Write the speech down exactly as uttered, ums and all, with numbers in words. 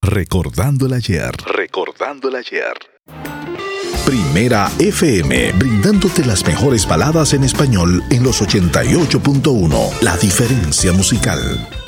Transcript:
Recordando el ayer. Recordando el ayer. Primera F M, brindándote las mejores baladas en español en los ochenta y ocho punto uno. La diferencia musical.